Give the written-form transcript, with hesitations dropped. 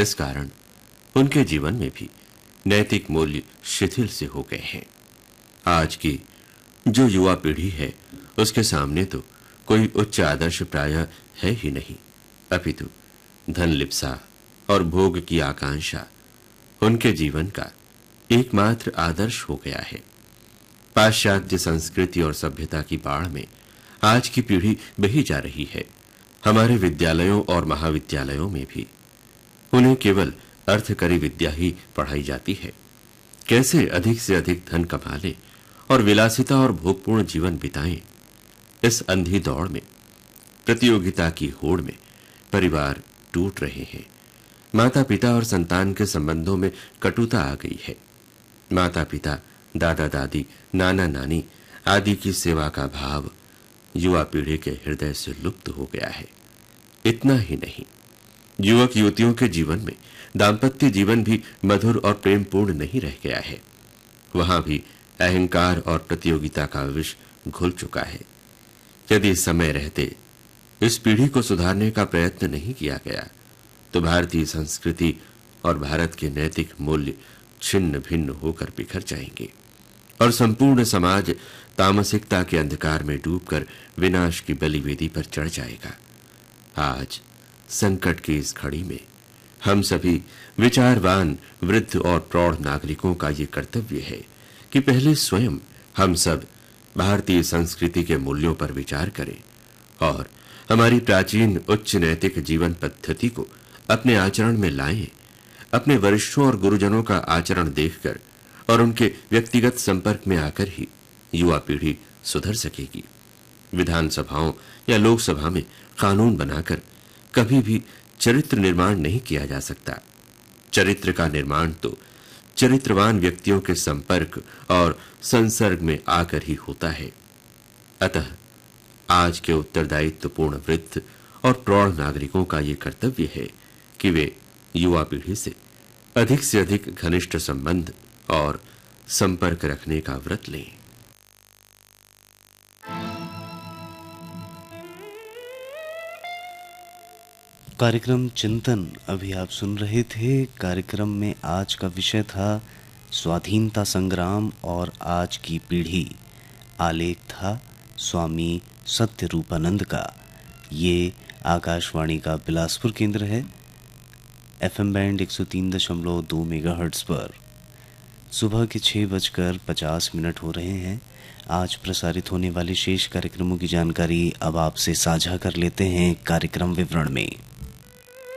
इस कारण उनके जीवन में भी नैतिक मूल्य शिथिल से हो गए हैं। आज की जो युवा पीढ़ी है उसके सामने तो कोई उच्च आदर्श प्रायः है ही नहीं, अपितु धन लिप्सा और भोग की आकांक्षा उनके जीवन का एकमात्र आदर्श हो गया है। पाश्चात्य संस्कृति और सभ्यता की बाढ़ में आज की पीढ़ी बही जा रही है। हमारे विद्यालयों और महाविद्यालयों में भी उन्हें केवल अर्थकरी विद्या ही पढ़ाई जाती है। कैसे अधिक से अधिक धन कमा लें और विलासिता और भोगपूर्ण जीवन बिताएं, इस अंधी दौड़ में, प्रतियोगिता की होड़ में परिवार टूट रहे हैं। माता पिता और संतान के संबंधों में कटुता आ गई है। माता पिता, दादा दादी, नाना नानी आदि की सेवा का भाव युवा पीढ़ी के हृदय से लुप्त हो गया है। इतना ही नहीं, युवक युवतियों के जीवन में दाम्पत्य जीवन भी मधुर और प्रेमपूर्ण नहीं रह गया है। वहां भी अहंकार और प्रतियोगिता का विष घुल चुका है। यदि समय रहते इस पीढ़ी को सुधारने का प्रयत्न नहीं किया गया तो भारतीय संस्कृति और भारत के नैतिक मूल्य छिन्न भिन्न होकर बिखर जाएंगे और संपूर्ण समाज तामसिकता के अंधकार में डूबकर विनाश की बलिवेदी पर चढ़ जाएगा। आज संकट की इस घड़ी में हम सभी विचारवान वृद्ध और प्रौढ़ नागरिकों का ये कर्तव्य है कि पहले स्वयं हम सब भारतीय संस्कृति के मूल्यों पर विचार करें और हमारी प्राचीन उच्च नैतिक जीवन पद्धति को अपने आचरण में लाएं। अपने वरिष्ठों और गुरुजनों का आचरण देखकर और उनके व्यक्तिगत संपर्क में आकर ही युवा पीढ़ी सुधर सकेगी। विधानसभाओं या लोकसभा में कानून बनाकर कभी भी चरित्र निर्माण नहीं किया जा सकता। चरित्र का निर्माण तो चरित्रवान व्यक्तियों के संपर्क और संसर्ग में आकर ही होता है। अतः आज के उत्तरदायित्वपूर्ण वृद्ध और प्रौढ़ नागरिकों का ये कर्तव्य है कि वे युवा पीढ़ी से अधिक घनिष्ठ संबंध और संपर्क रखने का व्रत लें। कार्यक्रम चिंतन अभी आप सुन रहे थे। कार्यक्रम में आज का विषय था स्वाधीनता संग्राम और आज की पीढ़ी। आलेख था स्वामी सत्यरूपानंद का। ये आकाशवाणी का बिलासपुर केंद्र है। एफएम बैंड 103.2 मेगाहर्ट्ज पर सुबह के 6:50 हो रहे हैं। आज प्रसारित होने वाले शेष कार्यक्रमों की जानकारी अब आपसे साझा कर लेते हैं कार्यक्रम विवरण में।